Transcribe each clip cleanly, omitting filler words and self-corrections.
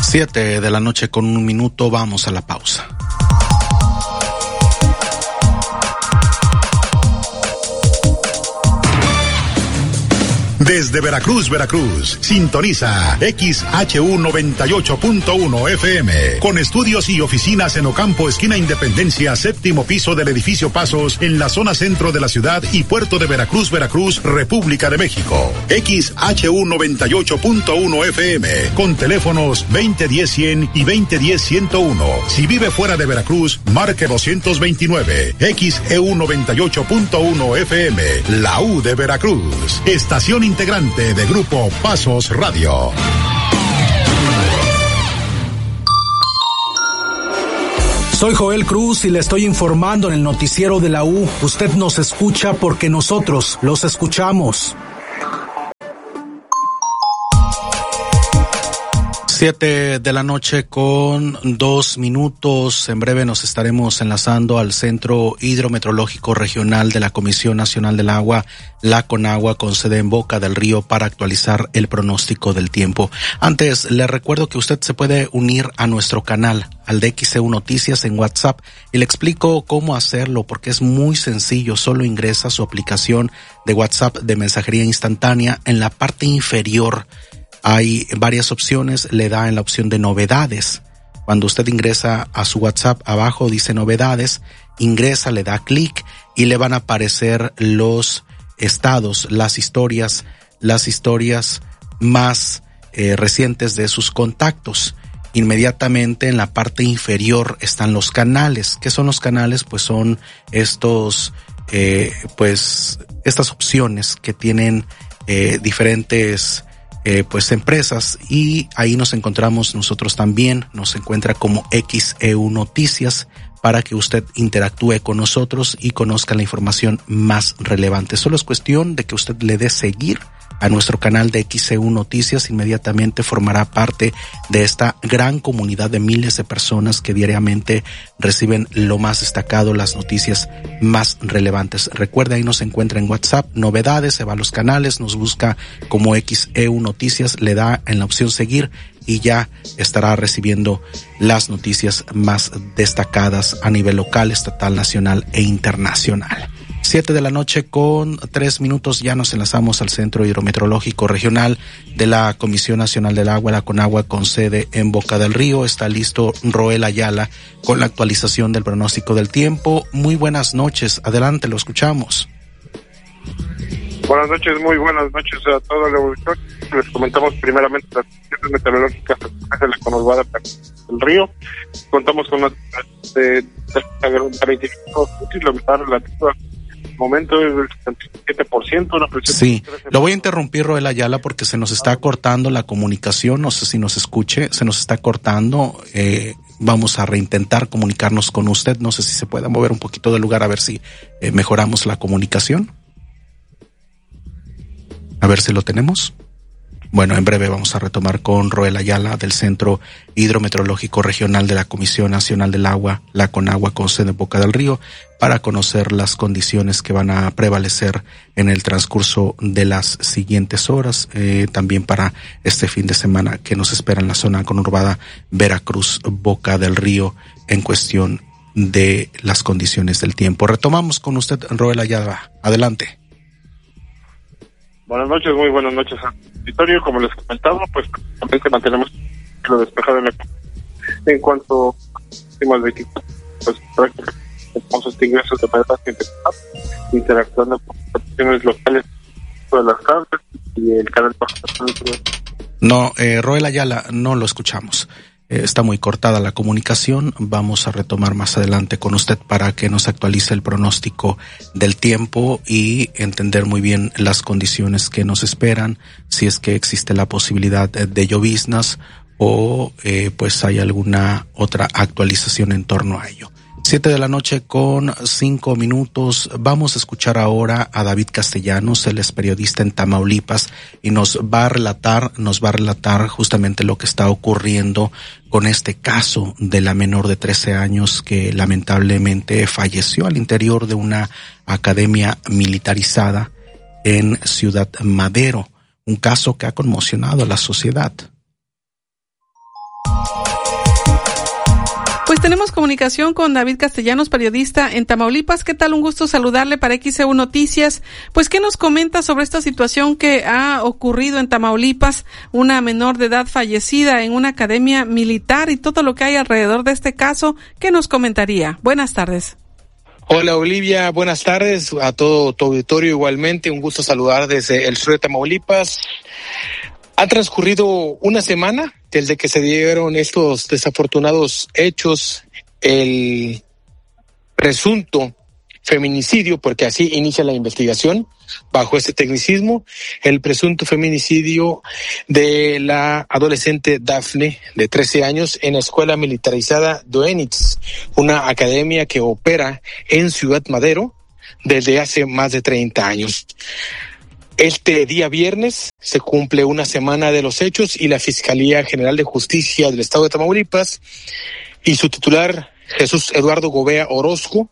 7 de la noche con 1 minuto, vamos a la pausa. Desde Veracruz, sintoniza XHU 98.1 FM, con estudios y oficinas en Ocampo, esquina Independencia, séptimo piso del edificio Pasos, en la zona centro de la ciudad y puerto de Veracruz, República de México. XHU 98.1 FM, con teléfonos 2010-100 y 2010-101. Si vive fuera de Veracruz, marque 229. XEU 98.1 FM, la U de Veracruz. Estación integrante de Grupo Pasos Radio. Soy Joel Cruz y le estoy informando en el noticiero de la U. Usted nos escucha porque nosotros los escuchamos. 7 de la noche con 2 minutos. En breve nos estaremos enlazando al Centro Hidrometeorológico Regional de la Comisión Nacional del Agua, la CONAGUA, con sede en Boca del Río, para actualizar el pronóstico del tiempo. Antes, le recuerdo que usted se puede unir a nuestro canal, al de XEU Noticias en WhatsApp, y le explico cómo hacerlo porque es muy sencillo. Solo ingresa su aplicación de WhatsApp de mensajería instantánea. En la parte inferior hay varias opciones, le da en la opción de novedades. Cuando usted ingresa a su WhatsApp, abajo dice novedades, ingresa, le da clic y le van a aparecer los estados, las historias más recientes de sus contactos. Inmediatamente en la parte inferior están los canales. ¿Qué son los canales? Pues son estas opciones que tienen diferentes empresas, y ahí nos encontramos nosotros también. Nos encuentra como XEU Noticias, para que usted interactúe con nosotros y conozca la información más relevante. Solo es cuestión de que usted le dé seguir a nuestro canal de XEU Noticias. Inmediatamente formará parte de esta gran comunidad de miles de personas que diariamente reciben lo más destacado, las noticias más relevantes. Recuerde, ahí nos encuentra en WhatsApp, novedades, se va a los canales, nos busca como XEU Noticias, le da en la opción seguir y ya estará recibiendo las noticias más destacadas a nivel local, estatal, nacional e internacional. 7 de la noche con 3 minutos, ya nos enlazamos al Centro Hidrometeorológico Regional de la Comisión Nacional del Agua, la CONAGUA, con sede en Boca del Río. Está listo Roel Ayala con la actualización del pronóstico del tiempo. Muy buenas noches, adelante, lo escuchamos. Buenas noches, muy buenas noches a todo el auditorio. Les comentamos primeramente las condiciones meteorológicas de la conurbada del río. Contamos con una de 25 kilómetros relativa. Momento es del 77%, una presión. Sí, lo voy a interrumpir, Roel Ayala, porque se nos está cortando la comunicación. No sé si nos escuche, se nos está cortando. Vamos a reintentar comunicarnos con usted. No sé si se puede mover un poquito del lugar, a ver si mejoramos la comunicación. A ver si lo tenemos. Bueno, en breve vamos a retomar con Roel Ayala del Centro Hidrometeorológico Regional de la Comisión Nacional del Agua, la CONAGUA, con sede en Boca del Río, para conocer las condiciones que van a prevalecer en el transcurso de las siguientes horas, también para este fin de semana que nos espera en la zona conurbada Veracruz, Boca del Río, en cuestión de las condiciones del tiempo. Retomamos con usted, Roel Ayala. Adelante. Buenas noches, muy buenas noches al auditorio. Como les comentaba, pues también que mantenemos lo despejado en cuanto a temas de equipo, pues prácticamente tenemos este ingreso de manera interactuando con instituciones locales de las cables y el canal bajo. No, Roel Ayala, no lo escuchamos. Está muy cortada la comunicación. Vamos a retomar más adelante con usted para que nos actualice el pronóstico del tiempo y entender muy bien las condiciones que nos esperan, si es que existe la posibilidad de lloviznas o pues hay alguna otra actualización en torno a ello. 7 de la noche con 5 minutos. Vamos a escuchar ahora a David Castellanos, él es periodista en Tamaulipas y nos va a relatar justamente lo que está ocurriendo con este caso de la menor de 13 años que lamentablemente falleció al interior de una academia militarizada en Ciudad Madero, un caso que ha conmocionado a la sociedad. Pues tenemos comunicación con David Castellanos, periodista en Tamaulipas. ¿Qué tal? Un gusto saludarle para XEU Noticias. Pues, ¿qué nos comenta sobre esta situación que ha ocurrido en Tamaulipas? Una menor de edad fallecida en una academia militar y todo lo que hay alrededor de este caso. ¿Qué nos comentaría? Buenas tardes. Hola Olivia, buenas tardes a todo tu auditorio igualmente. Un gusto saludar desde el sur de Tamaulipas. Ha transcurrido una semana desde que se dieron estos desafortunados hechos, el presunto feminicidio, porque así inicia la investigación bajo este tecnicismo, el presunto feminicidio de la adolescente Dafne, de 13 años, en la escuela militarizada Doenitz, una academia que opera en Ciudad Madero desde hace más de 30 años. Este día viernes se cumple una semana de los hechos y la Fiscalía General de Justicia del Estado de Tamaulipas y su titular, Jesús Eduardo Gobea Orozco,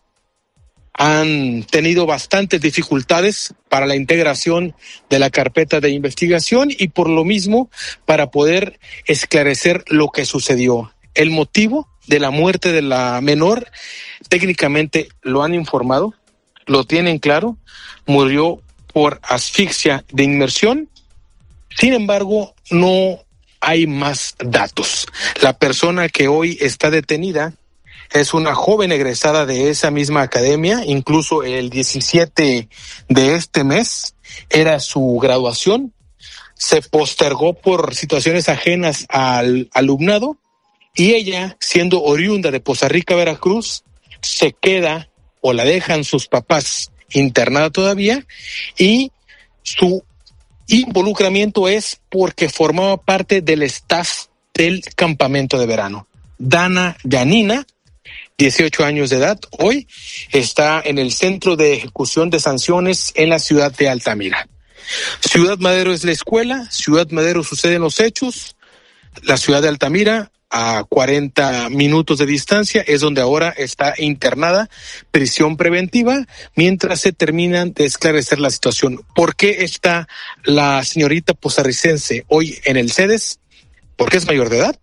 han tenido bastantes dificultades para la integración de la carpeta de investigación y por lo mismo para poder esclarecer lo que sucedió. El motivo de la muerte de la menor, técnicamente lo han informado, lo tienen claro, murió por asfixia de inmersión. Sin embargo, no hay más datos. La persona que hoy está detenida es una joven egresada de esa misma academia, incluso el 17 de este mes era su graduación. Se postergó por situaciones ajenas al alumnado y ella, siendo oriunda de Poza Rica, Veracruz, se queda o la dejan sus papás internada todavía y su involucramiento es porque formaba parte del staff del campamento de verano. Dana Yanina, 18 años de edad, hoy está en el Centro de Ejecución de Sanciones en la ciudad de Altamira. Ciudad Madero es la escuela, Ciudad Madero suceden los hechos, la ciudad de Altamira, a 40 minutos de distancia, es donde ahora está internada, prisión preventiva, mientras se terminan de esclarecer la situación. ¿Por qué está la señorita posarricense hoy en el CEDES? Porque es mayor de edad,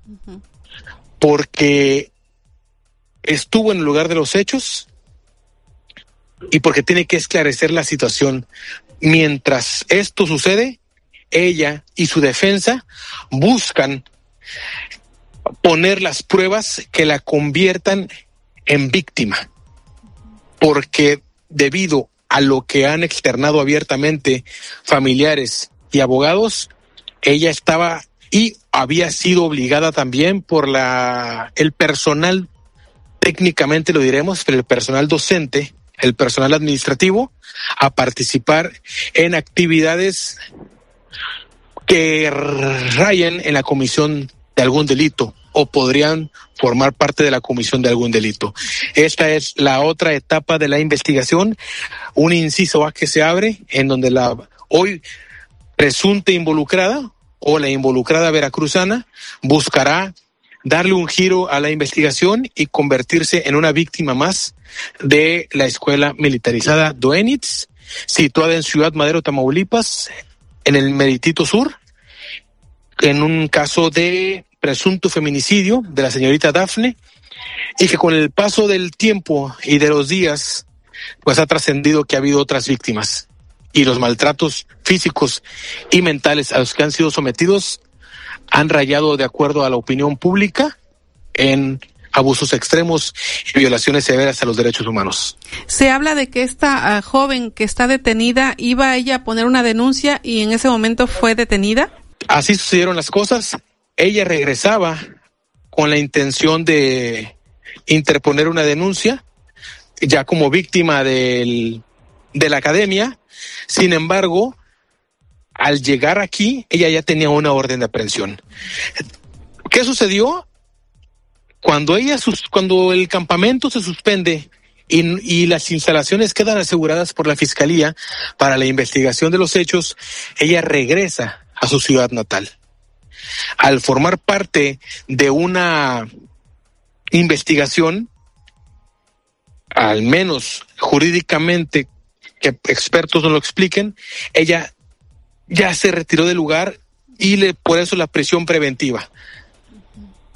porque estuvo en el lugar de los hechos y porque tiene que esclarecer la situación. Mientras esto sucede, ella y su defensa buscan poner las pruebas que la conviertan en víctima, porque debido a lo que han externado abiertamente familiares y abogados, ella estaba y había sido obligada también por el personal, técnicamente lo diremos, pero el personal docente, el personal administrativo, a participar en actividades que rayen en la comisión de algún delito o podrían formar parte de la comisión de algún delito. Esta es la otra etapa de la investigación, un inciso A que se abre en donde la hoy presunta involucrada o la involucrada veracruzana buscará darle un giro a la investigación y convertirse en una víctima más de la escuela militarizada Doenitz, situada en Ciudad Madero, Tamaulipas, en el Meritito Sur, en un caso de presunto feminicidio de la señorita Dafne, y que con el paso del tiempo y de los días, pues ha trascendido que ha habido otras víctimas, y los maltratos físicos y mentales a los que han sido sometidos han rayado, de acuerdo a la opinión pública, en abusos extremos y violaciones severas a los derechos humanos. Se habla de que esta joven que está detenida iba ella a poner una denuncia y en ese momento fue detenida. Así sucedieron las cosas. Ella regresaba con la intención de interponer una denuncia, ya como víctima de la academia. Sin embargo, al llegar aquí, ella ya tenía una orden de aprehensión. ¿Qué sucedió? Cuando el campamento se suspende y las instalaciones quedan aseguradas por la Fiscalía para la investigación de los hechos, ella regresa a su ciudad natal. Al formar parte de una investigación, al menos jurídicamente, que expertos nos lo expliquen, ella ya se retiró del lugar y por eso la prisión preventiva.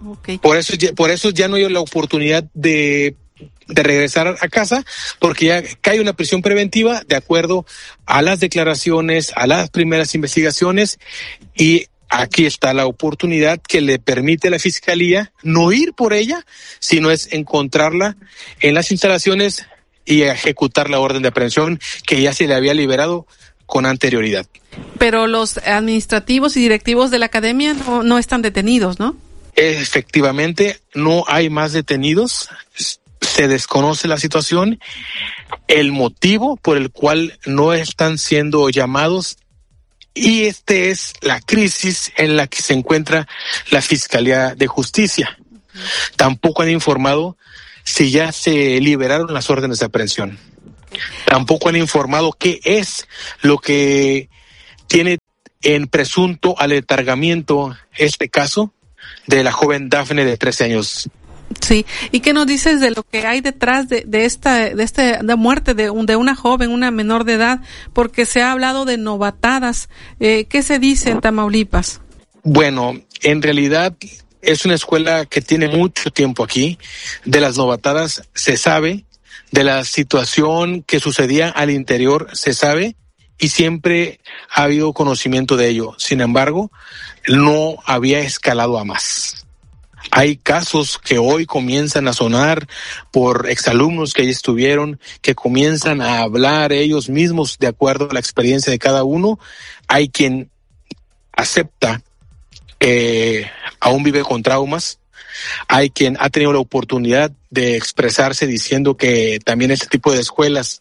Okay. Por eso ya no hay la oportunidad de regresar a casa, porque ya cae una prisión preventiva de acuerdo a las declaraciones, a las primeras investigaciones, y aquí está la oportunidad que le permite a la Fiscalía no ir por ella, sino es encontrarla en las instalaciones y ejecutar la orden de aprehensión que ya se le había liberado con anterioridad. Pero los administrativos y directivos de la academia no están detenidos, ¿no? Efectivamente, no hay más detenidos. Se desconoce la situación, el motivo por el cual no están siendo llamados, y es la crisis en la que se encuentra la Fiscalía de Justicia. Tampoco han informado si ya se liberaron las órdenes de aprehensión. Tampoco han informado qué es lo que tiene en presunto aletargamiento este caso de la joven Dafne de 13 años. Sí, ¿y qué nos dices de lo que hay detrás de esta muerte de una joven, una menor de edad? Porque se ha hablado de novatadas. ¿Qué se dice en Tamaulipas? Bueno, en realidad es una escuela que tiene mucho tiempo aquí. De las novatadas se sabe, de la situación que sucedía al interior se sabe, y siempre ha habido conocimiento de ello. Sin embargo, no había escalado a más. Hay casos que hoy comienzan a sonar por exalumnos que allí estuvieron, que comienzan a hablar ellos mismos de acuerdo a la experiencia de cada uno. Hay quien acepta que aún vive con traumas. Hay quien ha tenido la oportunidad de expresarse diciendo que también este tipo de escuelas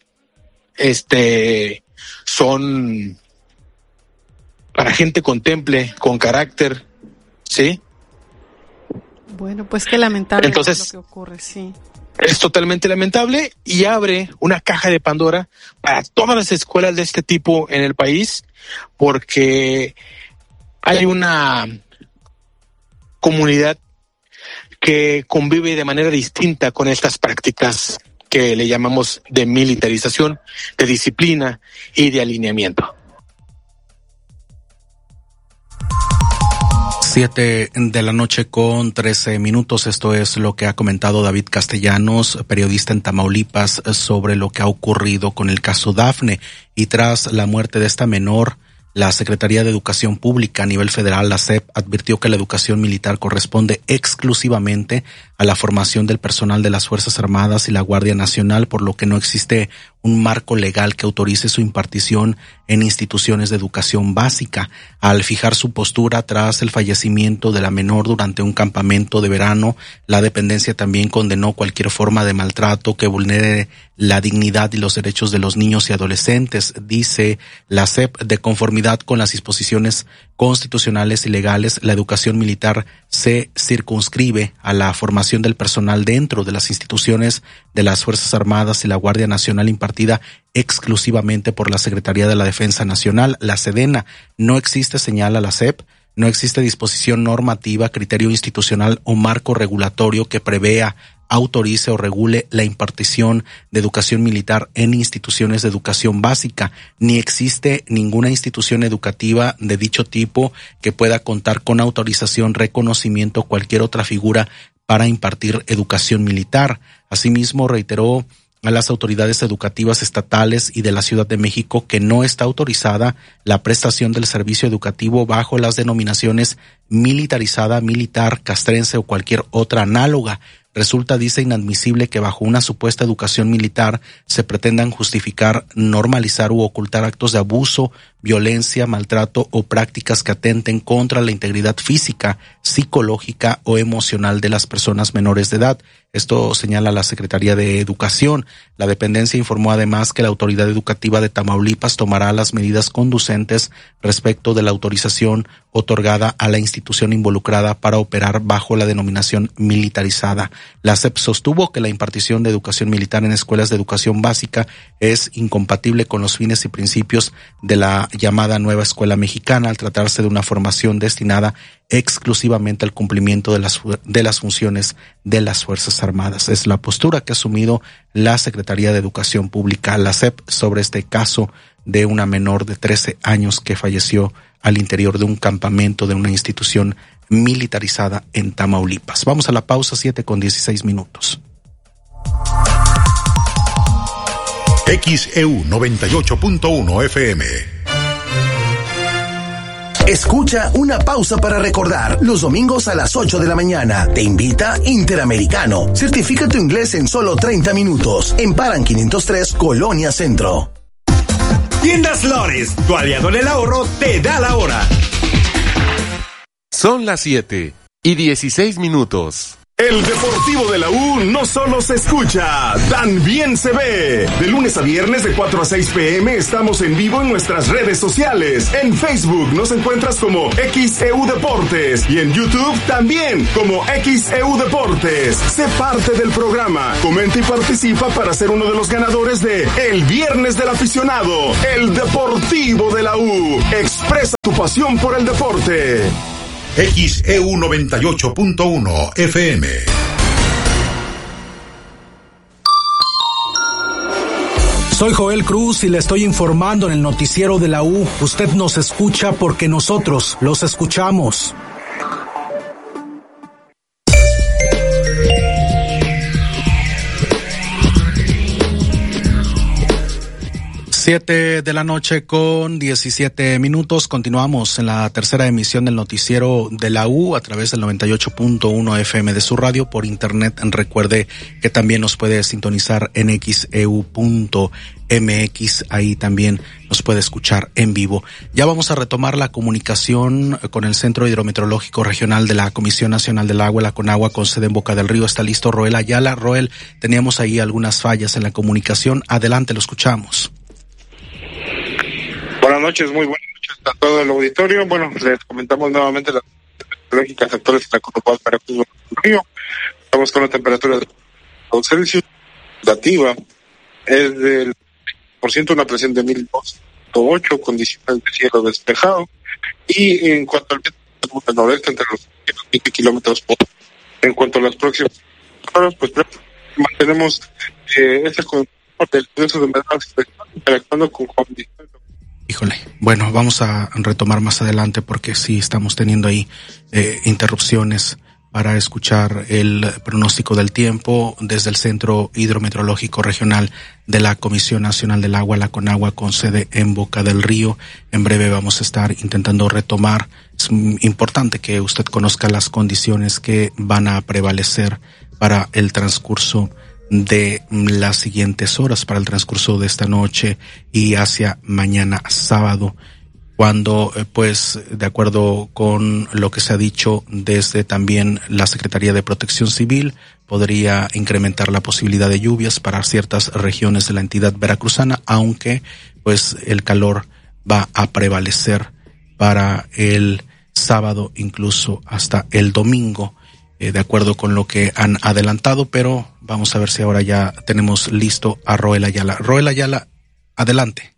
son para gente con temple, con carácter, ¿sí? Bueno, pues qué lamentable. Entonces, lo que ocurre, sí. Es totalmente lamentable y abre una caja de Pandora para todas las escuelas de este tipo en el país, porque hay una comunidad que convive de manera distinta con estas prácticas que le llamamos de militarización, de disciplina y de alineamiento. 7:13 p.m. Esto es lo que ha comentado David Castellanos, periodista en Tamaulipas, sobre lo que ha ocurrido con el caso Dafne. Y tras la muerte de esta menor, la Secretaría de Educación Pública a nivel federal, la SEP, advirtió que la educación militar corresponde exclusivamente a la formación del personal de las Fuerzas Armadas y la Guardia Nacional, por lo que no existe un marco legal que autorice su impartición en instituciones de educación básica. Al fijar su postura tras el fallecimiento de la menor durante un campamento de verano, la dependencia también condenó cualquier forma de maltrato que vulnere la dignidad y los derechos de los niños y adolescentes. Dice la SEP, de conformidad con las disposiciones constitucionales y legales, la educación militar se circunscribe a la formación del personal dentro de las instituciones de las Fuerzas Armadas y la Guardia Nacional, impartida exclusivamente por la Secretaría de la Defensa Nacional, la Sedena. No existe, señala la SEP, no existe disposición normativa, criterio institucional o marco regulatorio que prevea, autorice o regule la impartición de educación militar en instituciones de educación básica, ni existe ninguna institución educativa de dicho tipo que pueda contar con autorización, reconocimiento o cualquier otra figura para impartir educación militar. Asimismo, reiteró a las autoridades educativas estatales y de la Ciudad de México que no está autorizada la prestación del servicio educativo bajo las denominaciones militarizada, militar, castrense o cualquier otra análoga. Resulta, dice, inadmisible que bajo una supuesta educación militar se pretendan justificar, normalizar u ocultar actos de abuso, violencia, maltrato o prácticas que atenten contra la integridad física, psicológica o emocional de las personas menores de edad. Esto señala la Secretaría de Educación. La dependencia informó además que la autoridad educativa de Tamaulipas tomará las medidas conducentes respecto de la autorización otorgada a la institución involucrada para operar bajo la denominación militarizada. La SEP sostuvo que la impartición de educación militar en escuelas de educación básica es incompatible con los fines y principios de la llamada Nueva Escuela Mexicana, al tratarse de una formación destinada exclusivamente al cumplimiento de las funciones de las Fuerzas Armadas. Es la postura que ha asumido la Secretaría de Educación Pública, la SEP, sobre este caso de una menor de 13 años que falleció al interior de un campamento de una institución militarizada en Tamaulipas. Vamos a la pausa, 7:16. XEU 98.1 FM. Escucha Una Pausa para Recordar los domingos a las 8 de la mañana. Te invita Interamericano. Certifica tu inglés en solo 30 minutos. En Paran 503, Colonia Centro. Tiendas Flores, tu aliado en el ahorro, te da la hora. Son las 7:16. El Deportivo de la U no solo se escucha, también se ve. De lunes a viernes de 4 a 6 p.m. estamos en vivo en nuestras redes sociales. En Facebook nos encuentras como XEU Deportes y en YouTube también como XEU Deportes. Sé parte del programa, comenta y participa para ser uno de los ganadores de El Viernes del Aficionado, el Deportivo de la U. Expresa tu pasión por el deporte. XEU 98.1 FM. Soy Joel Cruz y le estoy informando en el noticiero de la U. Usted nos escucha porque nosotros los escuchamos. 7:17. Continuamos en la tercera emisión del noticiero de la U a través del 98.1 FM de su radio. Por internet, recuerde que también nos puede sintonizar en xeu.mx. Ahí también nos puede escuchar en vivo. Ya vamos a retomar la comunicación con el Centro Hidrometeorológico Regional de la Comisión Nacional del Agua, la CONAGUA, con sede en Boca del Río. Está listo Roel Ayala. Roel, teníamos ahí algunas fallas en la comunicación. Adelante, lo escuchamos. Buenas noches, muy buenas noches a todo el auditorio. Bueno, les comentamos nuevamente las meteorológicas actuales de la conurbada Veracruz del Río. Estamos con una temperatura de Celsius relativa, es del % una presión de 1002.8, condiciones de cielo despejado, y en cuanto al viento del noreste entre los 20 kilómetros por hora. En cuanto a las próximas horas, pues mantenemos este control del proceso de humedad interactuando con condiciones. Híjole, bueno, vamos a retomar más adelante porque sí estamos teniendo ahí interrupciones para escuchar el pronóstico del tiempo desde el Centro Hidrometeorológico Regional de la Comisión Nacional del Agua, la CONAGUA, con sede en Boca del Río. En breve vamos a estar intentando retomar. Es importante que usted conozca las condiciones que van a prevalecer para el transcurso de las siguientes horas, para el transcurso de esta noche y hacia mañana sábado, cuando pues de acuerdo con lo que se ha dicho desde también la Secretaría de Protección Civil, podría incrementar la posibilidad de lluvias para ciertas regiones de la entidad veracruzana, aunque pues el calor va a prevalecer para el sábado, incluso hasta el domingo, de acuerdo con lo que han adelantado. Pero vamos a ver si ahora ya tenemos listo a Roel Ayala. Roel Ayala, adelante.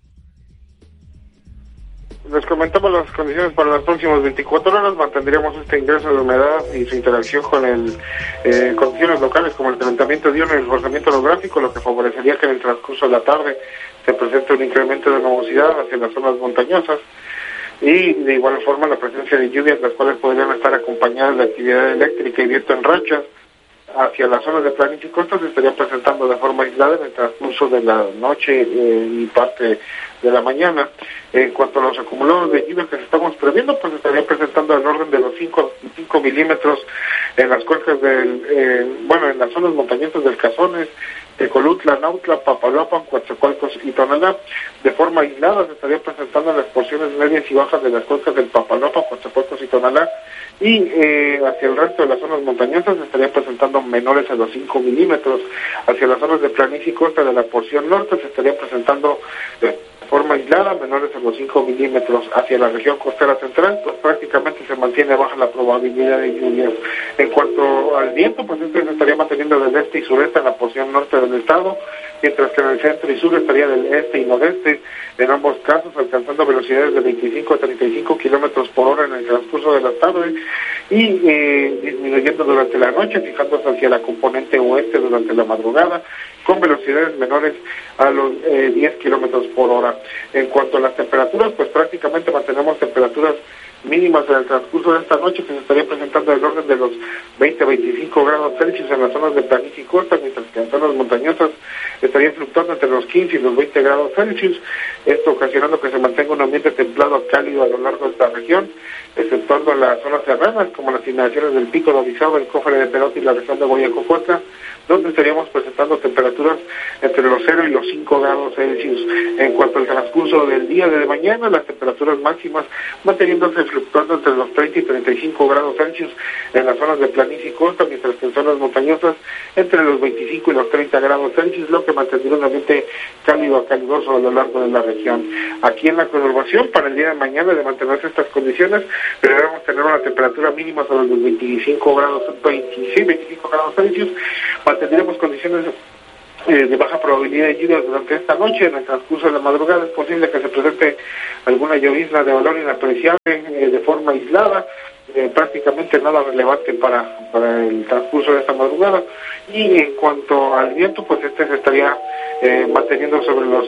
Les comentamos las condiciones para las próximas 24 horas. Mantendríamos este ingreso de humedad y su interacción con condiciones locales como el calentamiento diurno y el reforzamiento orográfico, lo que favorecería que en el transcurso de la tarde se presente un incremento de nubosidad hacia las zonas montañosas, y de igual forma la presencia de lluvias, las cuales podrían estar acompañadas de actividad eléctrica y viento en rachas hacia las zonas de planicie y costas, se estarían presentando de forma aislada en el transcurso de la noche y parte de la mañana. En cuanto a los acumulados de lluvia que estamos previendo, pues estarían presentando al orden de los 5 milímetros en las cuencas en las zonas montañosas del Cazones, Tecolutla, Nautla, Papaloapan, Coatzacoalcos y Tonalá. De forma aislada se estarían presentando en las porciones medias y bajas de las cuencas del Papaloapan, Coatzacoalcos y Tonalá, y hacia el resto de las zonas montañosas se estarían presentando menores a los 5 milímetros. Hacia las zonas de planicie y costa de la porción norte se estarían presentando de forma aislada menores a los 5 milímetros. Hacia la región costera central, pues prácticamente se mantiene baja la probabilidad de lluvias. En cuanto al viento, pues este se estaría manteniendo del este y sureste en la porción norte del estado, mientras que en el centro y sur estaría del este y noreste, en ambos casos alcanzando velocidades de 25 a 35 kilómetros por hora en el transcurso de la tarde, y disminuyendo durante la noche, fijándose hacia la componente oeste durante la madrugada, con velocidades menores a los 10 kilómetros por hora. En cuanto a las temperaturas, pues prácticamente mantenemos temperaturas mínimas en el transcurso de esta noche que se estaría presentando del orden de los 20 a 25 grados Celsius en las zonas de planicie y costa, mientras que en zonas montañosas estarían fluctuando entre los 15 y los 20 grados Celsius, esto ocasionando que se mantenga un ambiente templado a cálido a lo largo de esta región, exceptuando las zonas serranas como las inmediaciones del Pico de Orizaba, el Cofre de Perote y la región de Guayacocuatla, donde estaríamos presentando temperaturas entre los 0 y los 5 grados Celsius. En cuanto al transcurso del día de mañana, las temperaturas máximas manteniéndose fluctuando entre los 30 y 35 grados Celsius en las zonas de planicie y costa, mientras que en zonas montañosas entre los 25 y los 30 grados Celsius, lo que mantendría un ambiente cálido a caluroso a lo largo de la región. Aquí en la conurbación, para el día de mañana, de mantenerse estas condiciones, deberemos tener una temperatura mínima sobre los 25 grados Celsius. Tendremos condiciones de baja probabilidad de lluvias durante esta noche. En el transcurso de la madrugada es posible que se presente alguna llovizna de valor inapreciable de forma aislada, prácticamente nada relevante para el transcurso de esta madrugada. Y en cuanto al viento, pues este se estaría manteniendo sobre los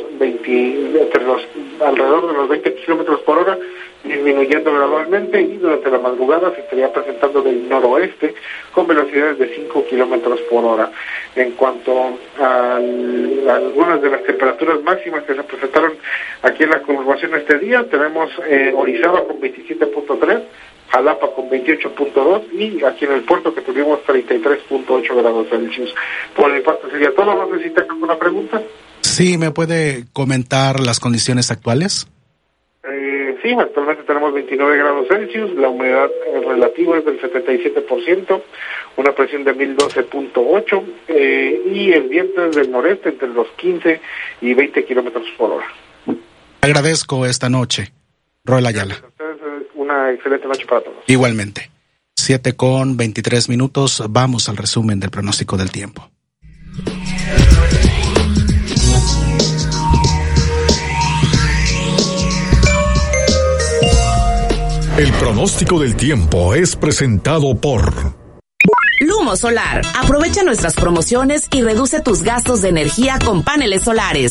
alrededor de los 20 kilómetros por hora, disminuyendo gradualmente, y durante la madrugada se estaría presentando del noroeste con velocidades de 5 kilómetros por hora. En cuanto a algunas de las temperaturas máximas que se presentaron aquí en la conurbación este día, tenemos Orizaba con 27.3, Jalapa con 28.2 y aquí en el puerto que tuvimos 33.8 grados Celsius. Por mi parte sería todo. ¿No necesita alguna pregunta? Sí, ¿me puede comentar las condiciones actuales? Sí, actualmente tenemos 29 grados Celsius, la humedad relativa es del 77%, una presión de 1012.8 y el viento es del noreste entre los 15 y 20 kilómetros por hora. Agradezco esta noche, Roel Ayala. Una excelente noche para todos. Igualmente. 7:23, vamos al resumen del pronóstico del tiempo. El pronóstico del tiempo es presentado por Lumo Solar. Aprovecha nuestras promociones y reduce tus gastos de energía con paneles solares.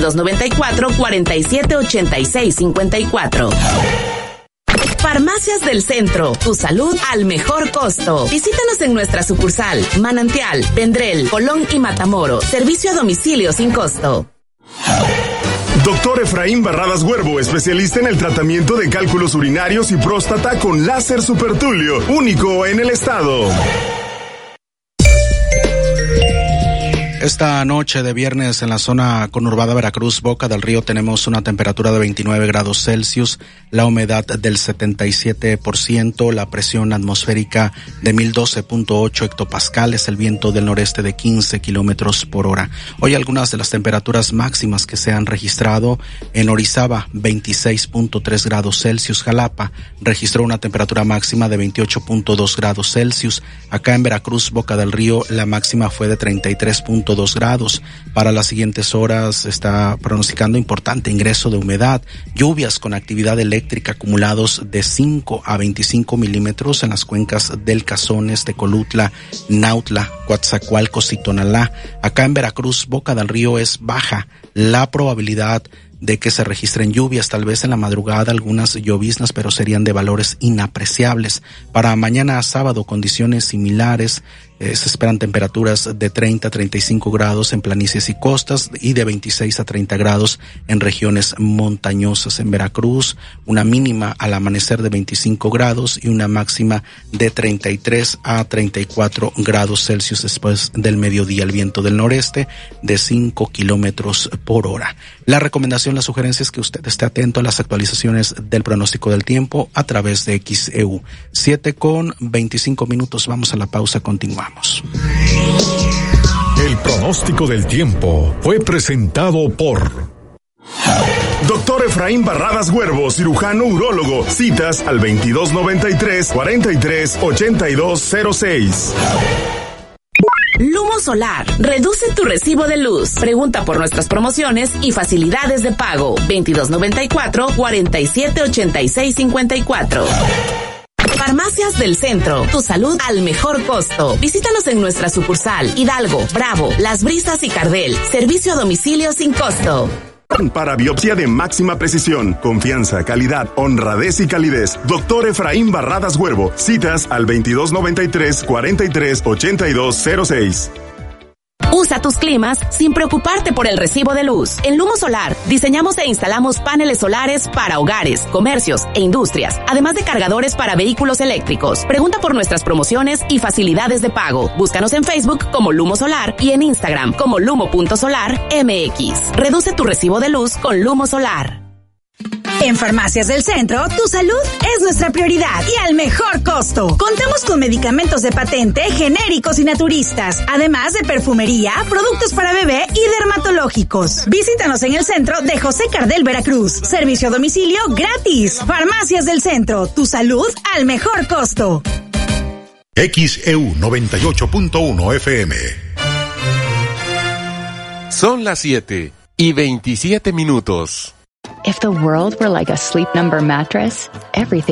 2294-478654. Farmacias del Centro, tu salud al mejor costo. Visítanos en nuestra sucursal, Manantial, Vendrell, Colón y Matamoros. Servicio a domicilio sin costo. Doctor Efraín Barradas Huervo, especialista en el tratamiento de cálculos urinarios y próstata con láser supertulio, único en el estado. Esta noche de viernes en la zona conurbada Veracruz, Boca del Río, tenemos una temperatura de 29 grados Celsius, la humedad del 77%, la presión atmosférica de 1012.8 hectopascales, el viento del noreste de 15 kilómetros por hora. Hoy algunas de las temperaturas máximas que se han registrado: en Orizaba, 26.3 grados Celsius, Jalapa registró una temperatura máxima de 28.2 grados Celsius, acá en Veracruz, Boca del Río, la máxima fue de 33.2 grados. Para las siguientes horas está pronosticando importante ingreso de humedad, lluvias con actividad eléctrica acumulados de 5 a 25 milímetros en las cuencas del Cazones, Tecolutla, Nautla, Coatzacoalcos y Tonalá. Acá en Veracruz, Boca del Río, es baja la probabilidad de que se registren lluvias, tal vez en la madrugada algunas lloviznas, pero serían de valores inapreciables. Para mañana sábado, condiciones similares, se esperan temperaturas de 30 a 35 grados en planicies y costas y de 26 a 30 grados en regiones montañosas. En Veracruz, una mínima al amanecer de 25 grados y una máxima de 33 a 34 grados Celsius después del mediodía. El viento del noreste de 5 kilómetros por hora. La recomendación, la sugerencia es que usted esté atento a las actualizaciones del pronóstico del tiempo a través de XEU. 7:25, vamos a la pausa, continuamos. El pronóstico del tiempo fue presentado por Doctor Efraín Barradas Huervo, cirujano urólogo. Citas al 2293-438206. Lumo Solar, reduce tu recibo de luz. Pregunta por nuestras promociones y facilidades de pago. 2294-478654. Farmacias del Centro, tu salud al mejor costo. Visítanos en nuestra sucursal, Hidalgo, Bravo, Las Brisas y Cardel. Servicio a domicilio sin costo. Para biopsia de máxima precisión, confianza, calidad, honradez y calidez. Dr. Efraín Barradas Huervo. Citas al 2293-438206. Usa tus climas sin preocuparte por el recibo de luz. En Lumo Solar, diseñamos e instalamos paneles solares para hogares, comercios e industrias, además de cargadores para vehículos eléctricos. Pregunta por nuestras promociones y facilidades de pago. Búscanos en Facebook como Lumo Solar y en Instagram como lumo.solarmx. Reduce tu recibo de luz con Lumo Solar. En Farmacias del Centro, tu salud es nuestra prioridad y al mejor costo. Contamos con medicamentos de patente, genéricos y naturistas, además de perfumería, productos para bebé y dermatológicos. Visítanos en el centro de José Cardel, Veracruz. Servicio a domicilio gratis. Farmacias del Centro, tu salud al mejor costo. XEU 98.1 FM. Son las 7:27. If the world were like a Sleep Number mattress, everything